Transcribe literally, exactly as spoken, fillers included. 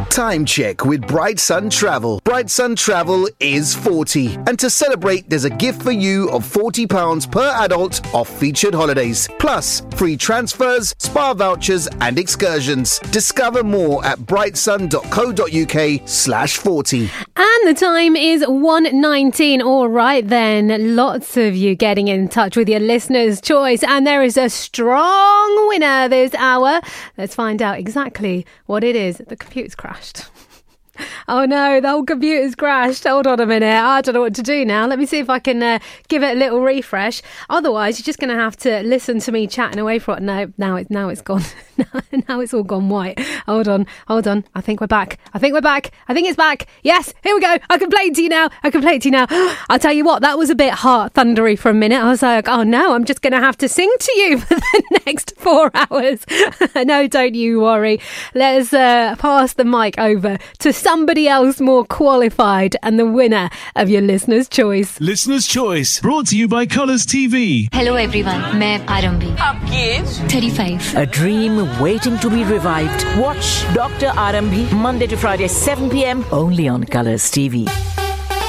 Time check with Bright Sun Travel. Bright Sun Travel is forty. And to celebrate, there's a gift for you of forty pounds per adult off featured holidays. Plus, free transfers, spa vouchers and excursions. Discover more at brightsun.co.uk slash 40. And the time is one nineteen. All right then, lots of you getting in touch with your listener's choice. And there is a strong winner this hour. Let's find out exactly what it is. The computer's crashed. Oh no, the whole computer's crashed. Hold on a minute. I don't know what to do now. Let me see if I can uh, give it a little refresh. Otherwise, you're just going to have to listen to me chatting away for it. No, now it's now it's gone. Now it's all gone white. Hold on, hold on. I think we're back. I think we're back. I think it's back. Yes, here we go. I can play it to you now. I can play it to you now. I'll tell you what, that was a bit heart thundery for a minute. I was like, oh no, I'm just going to have to sing to you for the next four hours. No, don't you worry. Let's uh, pass the mic over to somebody else more qualified and the winner of your listener's choice. Listener's Choice, brought to you by Colours T V. Hello everyone, मैं आरंभी. आपकी as thirty-five. A dream waiting to be revived. Watch Doctor Arambhi Monday to Friday, seven p.m. only on Colours T V.